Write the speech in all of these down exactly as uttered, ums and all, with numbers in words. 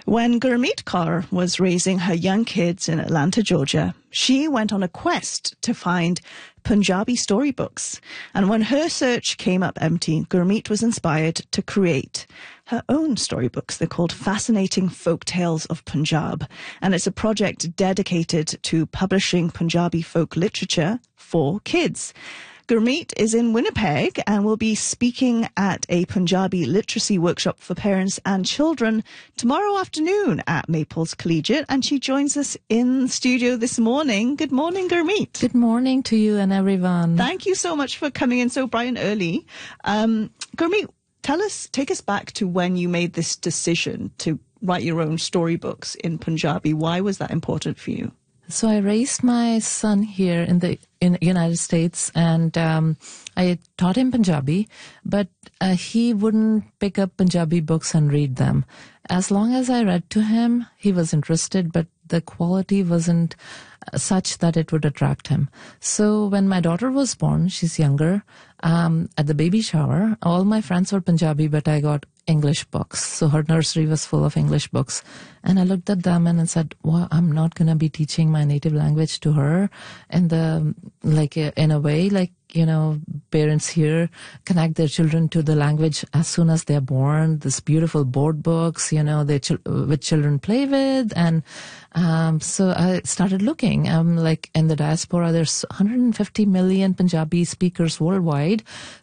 When Gurmeet Kaur was raising her young kids in Atlanta, Georgia, she went on a quest to find Punjabi storybooks. And when her search came up empty, Gurmeet was inspired to create her own storybooks. They're called Fascinating Folk Tales of Punjab. And it's a project dedicated to publishing Punjabi folk literature for kids. Gurmeet is in Winnipeg and will be speaking at a Punjabi literacy workshop for parents and children tomorrow afternoon at Maples Collegiate. And she joins us in the studio this morning. Good morning, Gurmeet. Good morning to you and everyone. Thank you so much for coming in so bright and early. Um, Gurmeet, tell us, take us back to when you made this decision to write your own storybooks in Punjabi. Why was that important for you? So I raised my son here in the in United States, and um, I taught him Punjabi, but uh, he wouldn't pick up Punjabi books and read them. As long as I read to him, he was interested, but the quality wasn't such that it would attract him. So when my daughter was born, she's younger, um, at the baby shower, all my friends were Punjabi, but I got English books. So her nursery was full of English books. And I looked at them and I said, well, I'm not going to be teaching my native language to her in the, like, in a way, like, you know, parents here connect their children to the language as soon as they're born. This beautiful board books, you know, they ch- which children play with. And um, so I started looking. Um, like in the diaspora, there's one hundred fifty million Punjabi speakers worldwide.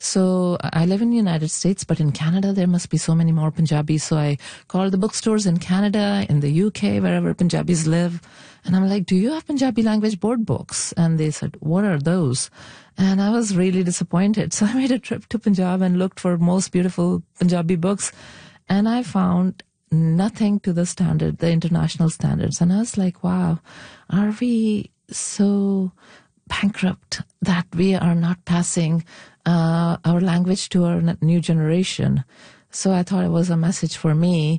So I live in the United States, but in Canada, there must be so many more Punjabis. So I called the bookstores in Canada, in the U K, wherever Punjabis live. And I'm like, do you have Punjabi language board books? And they said, what are those? And I was really disappointed. So I made a trip to Punjab and looked for most beautiful Punjabi books. And I found nothing to the standard, the international standards. And I was like, wow, are we so bankrupt that we are not passing uh, our language to our new generation? So I thought it was a message for me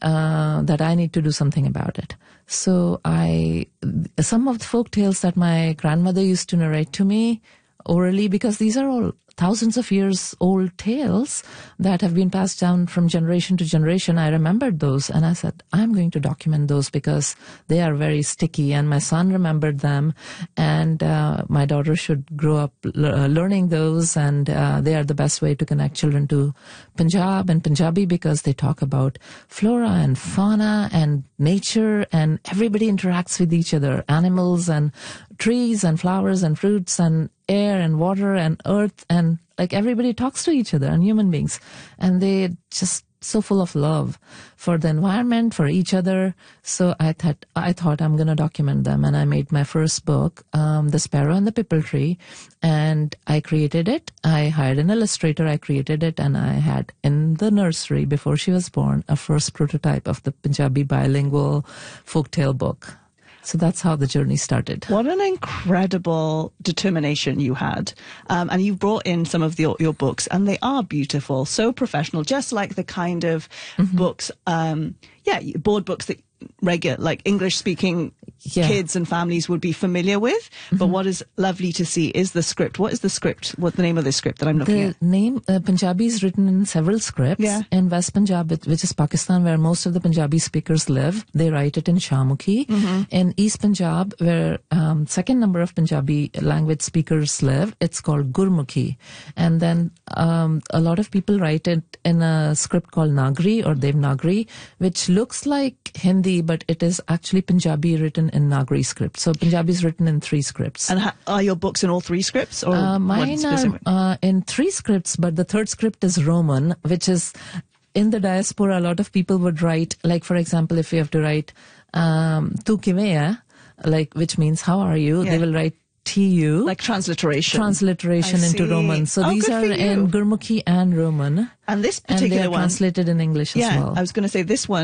uh, that I need to do something about it. So I, some of the folk tales that my grandmother used to narrate to me orally, because these are all thousands of years old tales that have been passed down from generation to generation. I remembered those and I said, I'm going to document those because they are very sticky, and my son remembered them, and uh, my daughter should grow up l- learning those, and uh, they are the best way to connect children to Punjab and Punjabi because they talk about flora and fauna and nature, and everybody interacts with each other, animals and trees and flowers and fruits and air and water and earth, and like everybody talks to each other, and human beings, and they just so full of love for the environment, for each other. So I thought I thought I'm going to document them, and I made my first book, um, The Sparrow and the Pipple Tree, and I created it. I hired an illustrator. I created it, and I had in the nursery before she was born a first prototype of the Punjabi bilingual folktale book. So that's how the journey started. What an incredible determination you had. Um, and you brought in some of the, your books, and they are beautiful, so professional, just like the kind of mm-hmm. books, um, yeah, board books that regular, like English-speaking yeah. kids and families would be familiar with. Mm-hmm. But what is lovely to see is the script. What is the script? What's the name of the script that I'm looking the at? The name, uh, Punjabi is written in several scripts. Yeah. In West Punjab, which is Pakistan, where most of the Punjabi speakers live, they write it in Shahmukhi. Mm-hmm. In East Punjab, where um, second number of Punjabi language speakers live, it's called Gurmukhi. And then um, a lot of people write it in a script called Nagri or Devanagari, which looks like Hindi, but it is actually Punjabi written in Nagari script. So Punjabi is written in three scripts. And ha- are your books in all three scripts? Or uh, mine are uh, in three scripts, but the third script is Roman, which is in the diaspora. A lot of people would write, like, for example, if you have to write um, Tu kive hai, like, which means how are you, yeah. they will write T U. Like transliteration. Transliteration into Roman. So oh, these are in Gurmukhi and Roman. And this particular one. And they are one, translated in English yeah, as well. I was going to say this one.